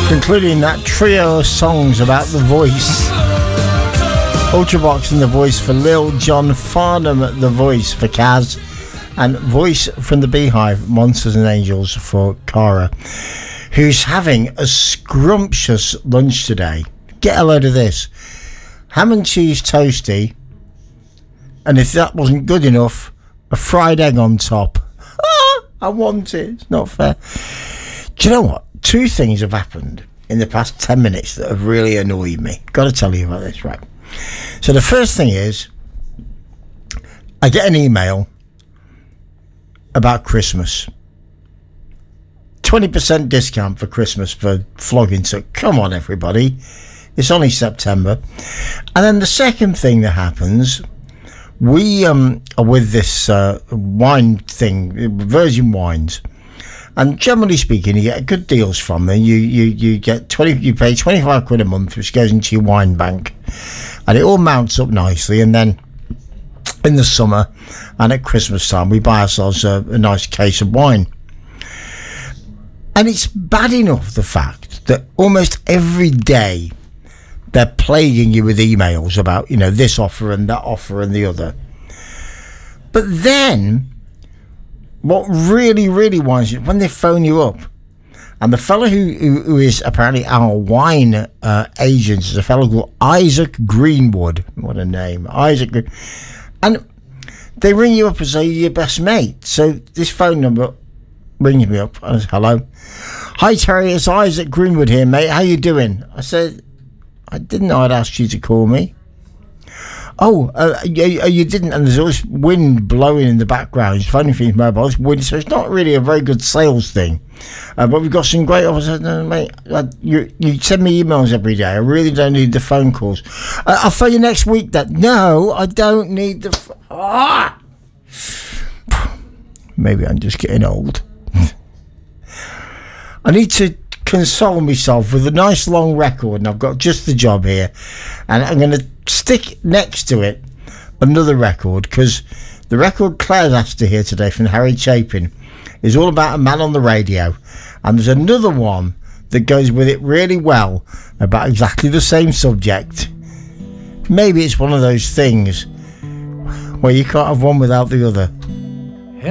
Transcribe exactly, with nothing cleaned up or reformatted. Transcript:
Concluding that trio of songs about The Voice. Ultravox and The Voice for Lil, John Farnham The Voice for Kaz, and Voice from the Beehive, Monsters and Angels for Cara, who's having a scrumptious lunch today. Get a load of this. Ham and cheese toasty, and if that wasn't good enough, a fried egg on top. Ah, I want it. It's not fair. Do you know what? Two things have happened in the past ten minutes that have really annoyed me. Got to tell you about this, right? So the first thing is, I get an email about Christmas. twenty percent discount for Christmas for flogging. So come on, everybody. It's only September. And then the second thing that happens, we um, are with this uh, wine thing, Virgin Wines. And generally speaking, you get good deals from them. You you you get twenty. You pay twenty five quid a month, which goes into your wine bank, and it all mounts up nicely. And then in the summer and at Christmas time, we buy ourselves a, a nice case of wine. And it's bad enough the fact that almost every day they're plaguing you with emails about, you know, this offer and that offer and the other. But then, what really, really winds you, when they phone you up, and the fellow who, who, who is apparently our wine uh, agent is a fellow called Isaac Greenwood. What a name. Isaac Green. And they ring you up and say you're your best mate. So this phone number rings me up. I said, hello. Hi, Terry. It's Isaac Greenwood here, mate. How you doing? I said, I didn't know I'd asked you to call me. Oh, uh, you, you didn't, and there's all this wind blowing in the background. It's phoning for his mobile. It's wind, so it's not really a very good sales thing. Uh, but we've got some great offers. I said, no, mate, uh, you, you send me emails every day. I really don't need the phone calls. Uh, I'll phone you next week. That no, I don't need the. F- ah! Maybe I'm just getting old. I need to console myself with a nice long record, and I've got Just the Job here, and I'm going to stick next to it another record, because the record Claire's asked to hear today from Harry Chapin is all about a man on the radio, and there's another one that goes with it really well about exactly the same subject. Maybe it's one of those things where you can't have one without the other.